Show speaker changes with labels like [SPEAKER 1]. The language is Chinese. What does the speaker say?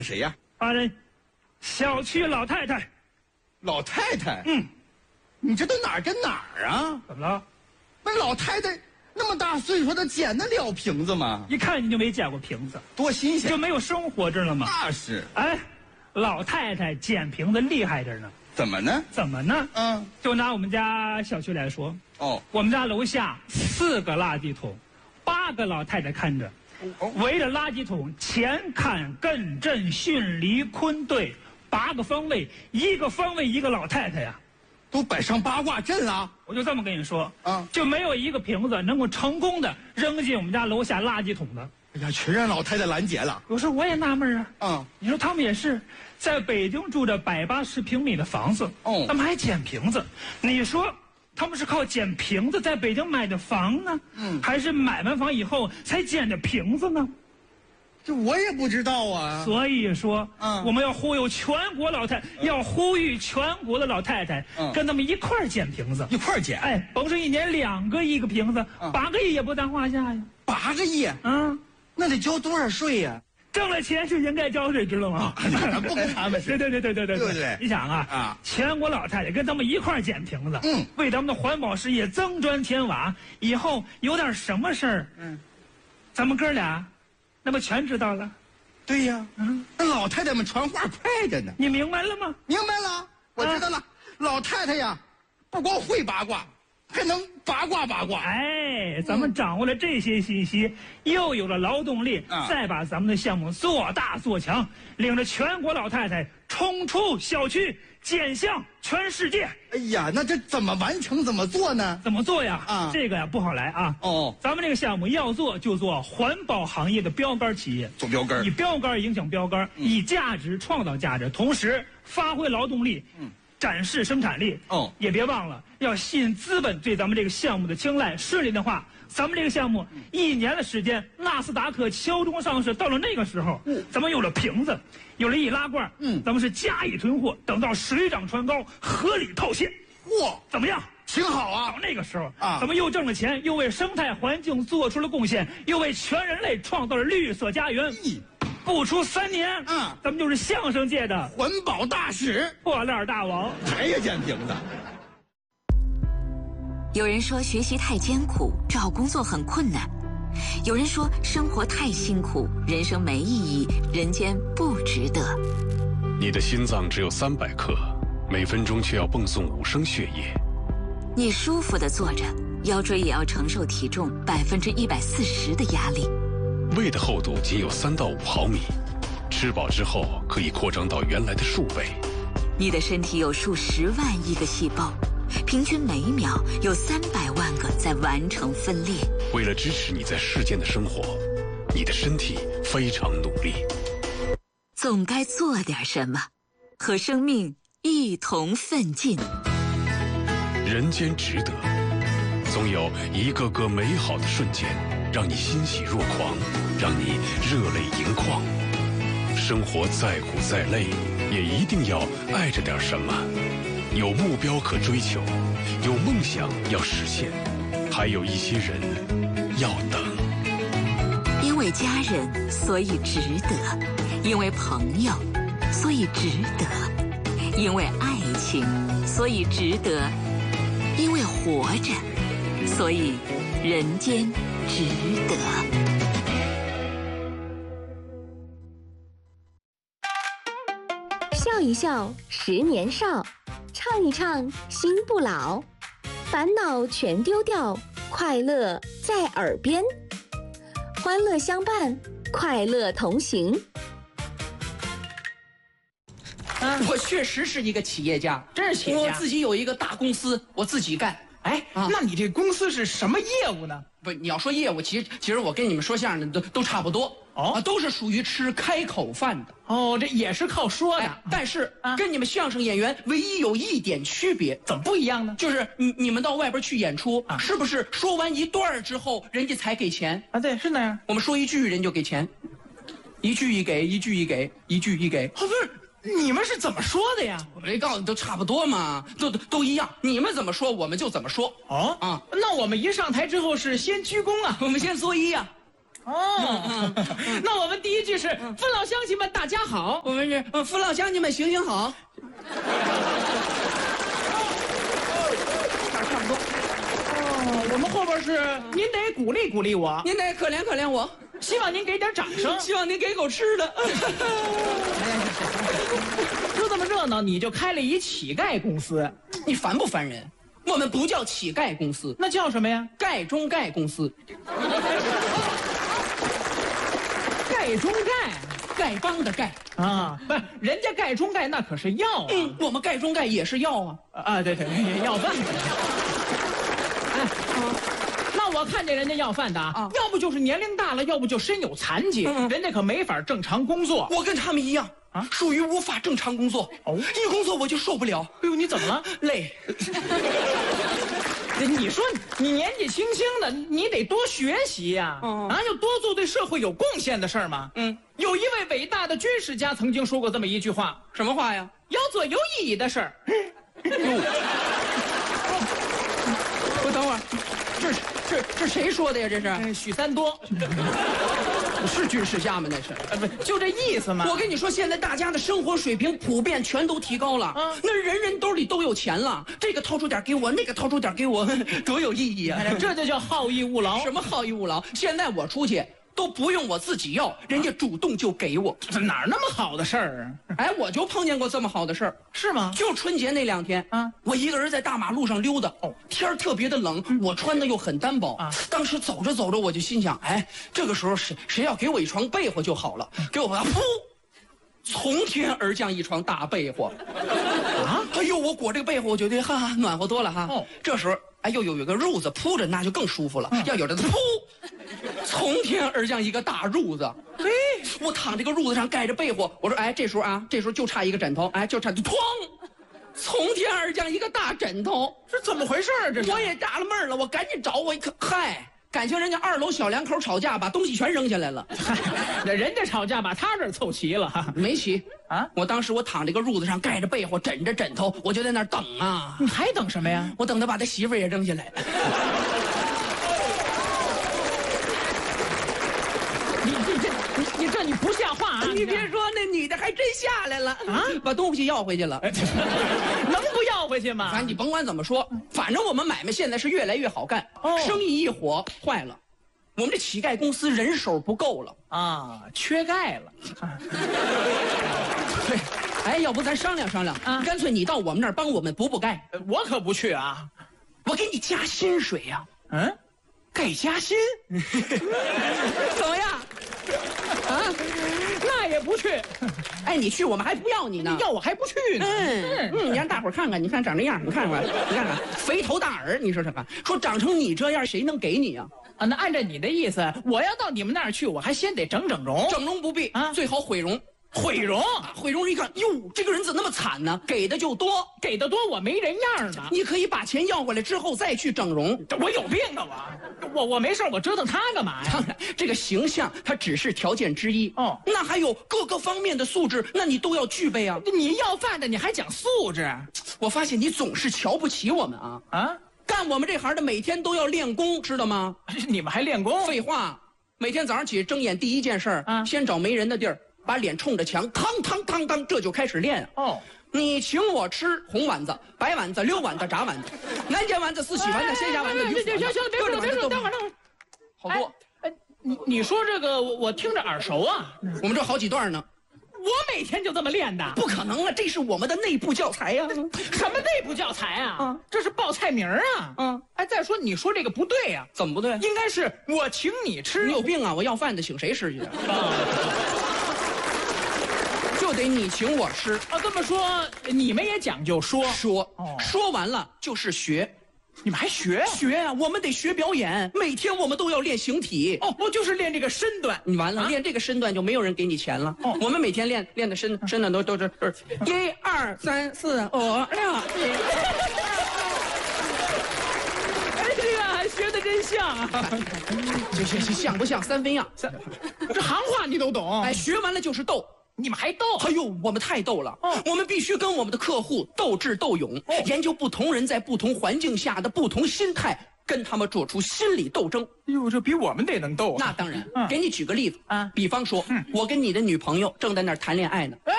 [SPEAKER 1] 谁呀？
[SPEAKER 2] 大人，小区老太太。
[SPEAKER 1] 老太太？
[SPEAKER 2] 嗯，
[SPEAKER 1] 你这都哪儿跟哪儿啊？
[SPEAKER 2] 怎么了？
[SPEAKER 1] 那老太太那么大岁数，她捡得了瓶子吗？
[SPEAKER 2] 一看你就没捡过瓶子，
[SPEAKER 1] 多新鲜！
[SPEAKER 2] 就没有生活知道吗？
[SPEAKER 1] 那是。
[SPEAKER 2] 哎，老太太捡瓶子厉害着呢。
[SPEAKER 1] 怎么呢？
[SPEAKER 2] 怎么呢？就拿我们家小区来说，我们家楼下4个垃圾桶，8个老太太看着，围着垃圾桶前看艮震巽离坤兑8个方位，1个方位1个老太太呀，
[SPEAKER 1] 都摆上八卦阵了。
[SPEAKER 2] 我就这么跟你说，就没有一个瓶子能够成功的扔进我们家楼下垃圾桶的。
[SPEAKER 1] 哎呀，全让老太太拦截了。
[SPEAKER 2] 有时候我也纳闷啊，你说他们也是在北京住着180平米的房子，他们还捡瓶子，你说他们是靠捡瓶子在北京买的房呢，还是买完房以后才捡的瓶子呢？
[SPEAKER 1] 这我也不知道啊。
[SPEAKER 2] 所以说，我们要忽悠全国老太，要呼吁全国的老太太，跟他们一块儿捡瓶子，
[SPEAKER 1] 一块儿捡。
[SPEAKER 2] 哎，甭说1年2个亿个瓶子，8个亿也不在话下呀。
[SPEAKER 1] 8个亿？那得交多少税呀？
[SPEAKER 2] 挣了钱就应该交税，知道吗？
[SPEAKER 1] 不跟他们
[SPEAKER 2] 对对对对对对，
[SPEAKER 1] 对不对？
[SPEAKER 2] 你想啊，全国老太太跟他们一块儿捡瓶子，为咱们的环保事业增砖添瓦。以后有点什么事儿，咱们哥俩，那不全知道了？
[SPEAKER 1] 对呀，那老太太们传话快着呢。
[SPEAKER 2] 你明白了吗？
[SPEAKER 1] 明白了，我知道了。老太太呀，不光会八卦，还能八卦八卦。
[SPEAKER 2] 哎，咱们掌握了这些信息，又有了劳动力，再把咱们的项目做大做强，领着全国老太太冲出小区，捡向全世界。
[SPEAKER 1] 哎呀，那这怎么完成？怎么做呢？
[SPEAKER 2] 怎么做呀？这个呀不好来啊。咱们这个项目要做就做环保行业的标杆企业，
[SPEAKER 1] 做标杆，
[SPEAKER 2] 以标杆影响标杆，以价值创造价值，同时发挥劳动力。展示生产力也别忘了要吸引资本对咱们这个项目的青睐。顺利的话，咱们这个项目1年的时间，纳斯达克敲钟上市。到了那个时候，咱们有了瓶子，有了易拉罐，咱们是加以囤货，等到水涨船高，合理套现。怎么样？
[SPEAKER 1] 挺好啊！
[SPEAKER 2] 到那个时候咱们又挣了钱，又为生态环境做出了贡献，又为全人类创造了绿色家园。不出3年，咱们就是相声界的
[SPEAKER 1] 环保大使、
[SPEAKER 2] 破烂大王。
[SPEAKER 1] 还要捡瓶子。
[SPEAKER 3] 有人说学习太艰苦，找工作很困难；有人说生活太辛苦，人生没意义，人间不值得。
[SPEAKER 4] 你的心脏只有300克，每分钟却要泵送5升血液。
[SPEAKER 3] 你舒服地坐着，腰椎也要承受体重140%的压力。
[SPEAKER 4] 胃的厚度仅有3到5毫米，吃饱之后可以扩张到原来的数倍。
[SPEAKER 3] 你的身体有数十万亿个细胞，平均每秒有300万个在完成分裂。
[SPEAKER 4] 为了支持你在世间的生活，你的身体非常努力。
[SPEAKER 3] 总该做点什么，和生命一同奋进。
[SPEAKER 4] 人间值得，总有一个个美好的瞬间，让你欣喜若狂，让你热泪盈眶。生活再苦再累，也一定要爱着点什么。有目标可追求，有梦想要实现，还有一些人要等。
[SPEAKER 3] 因为家人，所以值得；因为朋友，所以值得；因为爱情，所以值得；因为活着，所以人间值得。
[SPEAKER 5] 笑一笑10年少，唱一唱心不老，烦恼全丢掉，快乐在耳边，欢乐相伴，快乐同行。
[SPEAKER 6] 我确实是一个企业家，
[SPEAKER 7] 真是企业家。
[SPEAKER 6] 我自己有一个大公司，我自己干。
[SPEAKER 7] 哎，那你这公司是什么业务呢？
[SPEAKER 6] 不，你要说业务，其实我跟你们说相声的都差不多都是属于吃开口饭的。
[SPEAKER 7] 这也是靠说的。
[SPEAKER 6] 但是跟你们相声演员唯一有一点区别，
[SPEAKER 7] 怎么不一样呢？
[SPEAKER 6] 就是你们到外边去演出是不是说完一段之后人家才给钱
[SPEAKER 7] 啊？对，是那样。
[SPEAKER 6] 我们说一句人就给钱，一句一给，一句一给，一句一给。
[SPEAKER 7] 不是。你们是怎么说的呀？
[SPEAKER 6] 我没告诉你都差不多嘛，都一样。你们怎么说我们就怎么说。
[SPEAKER 7] 那我们一上台之后是先鞠躬啊，
[SPEAKER 6] 我们先作揖啊。
[SPEAKER 7] 哦，那我们第一句是父老乡亲们大家好，
[SPEAKER 6] 我们是父老乡亲们行行好。差不多。
[SPEAKER 7] 哦，我们后边是您得鼓励鼓励我，
[SPEAKER 6] 您得可怜可怜我，
[SPEAKER 7] 希望您给点掌声。
[SPEAKER 6] 希望您给狗吃的。
[SPEAKER 7] 说这么热闹，你就开了一乞丐公司，
[SPEAKER 6] 你烦不烦人？我们不叫乞丐公司，
[SPEAKER 7] 那叫什么呀？
[SPEAKER 6] 盖中盖公司。
[SPEAKER 7] 盖中盖，
[SPEAKER 6] 丐帮的丐
[SPEAKER 7] 啊，不是，人家盖中盖那可是药啊。
[SPEAKER 6] 我们盖中盖也是药啊。
[SPEAKER 7] 啊，对，要饭的。哎，那我看见人家要饭的啊，要不就是年龄大了，要不就身有残疾，人家可没法正常工作。
[SPEAKER 6] 我跟他们一样啊，属于无法正常工作。哦，一工作我就受不了。
[SPEAKER 7] 哎呦，你怎么了？
[SPEAKER 6] 累。
[SPEAKER 7] 你说你年纪轻轻的，你得多学习呀！要多做对社会有贡献的事儿嘛。有一位伟大的军事家曾经说过这么一句话，
[SPEAKER 6] 什么话呀？
[SPEAKER 7] 要做有意义的事儿。
[SPEAKER 6] 我等会儿，这谁说的呀？这是
[SPEAKER 7] 许三多。
[SPEAKER 6] 是军事家吗？那是
[SPEAKER 7] 不就这意思吗？
[SPEAKER 6] 我跟你说，现在大家的生活水平普遍全都提高了，那人人兜里都有钱了，这个掏出点给我，那个掏出点给我，多有意义啊！
[SPEAKER 7] 这就叫好逸恶劳。
[SPEAKER 6] 什么好逸恶劳？现在我出去都不用我自己要，人家主动就给我，
[SPEAKER 7] 这哪儿那么好的事儿啊？
[SPEAKER 6] 哎，我就碰见过这么好的事儿，
[SPEAKER 7] 是吗？
[SPEAKER 6] 就春节那2天啊，我一个人在大马路上溜达，天儿特别的冷，我穿的又很单薄啊。当时走着走着，我就心想，哎，这个时候谁要给我一床被窝就好了，给我吧，噗，从天而降一床大被窝，啊，哎呦，我裹这个被窝，我觉得哈暖和多了哈。这时候，哎呦，有个褥子铺着，那就更舒服了。要有的噗，从天而降一个大褥子，哎，我躺这个褥子上盖着被窝，我说，哎，这时候就差一个枕头，哎，就差哐，从天而降一个大枕头，
[SPEAKER 7] 这怎么回事啊？这
[SPEAKER 6] 我也纳了闷了，我赶紧找，我一看，嗨。感情人家2楼小两口吵架，把东西全扔下来了。
[SPEAKER 7] 那人家吵架把他这儿凑齐了，
[SPEAKER 6] 没齐啊！我当时我躺这个褥子上盖着被窝，枕着枕头，我就在那儿等啊。
[SPEAKER 7] 你还等什么呀？
[SPEAKER 6] 我等他把他媳妇儿也扔下来。
[SPEAKER 7] 你不像话啊！
[SPEAKER 6] 你别说，那女的还真下来了啊，把东西要回去了。
[SPEAKER 7] 能不要回去吗？
[SPEAKER 6] 反正你甭管怎么说，反正我们买卖现在是越来越好干，生意一火坏了，我们这乞丐公司人手不够了
[SPEAKER 7] 啊，缺钙了。
[SPEAKER 6] 对，哎，要不咱商量商量啊，干脆你到我们那儿帮我们补钙。
[SPEAKER 7] 我可不去啊，
[SPEAKER 6] 我给你加薪水呀。
[SPEAKER 7] 给加薪？
[SPEAKER 6] 怎么样？
[SPEAKER 7] 啊，那也不去。
[SPEAKER 6] 哎，你去我们还不要你呢，
[SPEAKER 7] 要我还不去呢。
[SPEAKER 6] 你让大伙儿看看，你看长这样，你看看，肥头大耳，你说这个，说长成你这样，谁能给你啊？
[SPEAKER 7] 啊，那按照你的意思，我要到你们那儿去，我还先得整容。
[SPEAKER 6] 整容不必啊，最好毁容。
[SPEAKER 7] 毁容，
[SPEAKER 6] 毁容一看，哟，这个人怎么那么惨呢？给的就多，
[SPEAKER 7] 给的多，我没人样呢。
[SPEAKER 6] 你可以把钱要回来之后再去整容。
[SPEAKER 7] 我有病啊我没事，我折腾他干嘛呀？
[SPEAKER 6] 当然，这个形象它只是条件之一那还有各个方面的素质，那你都要具备啊。
[SPEAKER 7] 你要饭的，你还讲素质？
[SPEAKER 6] 我发现你总是瞧不起我们啊！干我们这行的每天都要练功，知道吗？
[SPEAKER 7] 你们还练功？
[SPEAKER 6] 废话，每天早上起睁眼第一件事先找没人的地儿。把脸冲着墙，嘡，这就开始练。你请我吃红丸子、白丸子、溜丸子、炸丸子、南煎丸子、四喜丸子、鲜虾丸子、鱼丸子，
[SPEAKER 7] 行，别说，等会儿，
[SPEAKER 6] 好多。
[SPEAKER 7] 你说这个我听着耳熟啊，
[SPEAKER 6] 我们这好几段呢。
[SPEAKER 7] 我每天就这么练的？
[SPEAKER 6] 不可能啊，这是我们的内部教材呀。
[SPEAKER 7] 什么内部教材啊？这是报菜名啊。哎，再说你说这个不对呀。
[SPEAKER 6] 怎么不对？
[SPEAKER 7] 应该是我请你吃。
[SPEAKER 6] 你有病啊！我要饭的请谁吃去？就得你请我吃
[SPEAKER 7] 啊！这么说，你们也讲究说，
[SPEAKER 6] 说完了就是学。
[SPEAKER 7] 你们还学
[SPEAKER 6] 啊？我们得学表演，每天我们都要练形体。
[SPEAKER 7] 我就是练这个身段。
[SPEAKER 6] 你完了，练这个身段就没有人给你钱了。我们每天练的身段都是1、2、3、4、5、6。
[SPEAKER 7] 哎，这个还学得真像啊！
[SPEAKER 6] 像不像3分样？
[SPEAKER 7] 这行话你都懂？
[SPEAKER 6] 哎，学完了就是斗。
[SPEAKER 7] 你们还斗？
[SPEAKER 6] 哎呦，我们太斗了！我们必须跟我们的客户斗智斗勇，研究不同人在不同环境下的不同心态跟他们做出心理斗争。
[SPEAKER 7] 哟，这比我们得能斗啊！
[SPEAKER 6] 那当然，给你举个例子啊，比方说，我跟你的女朋友正在那儿谈恋爱呢。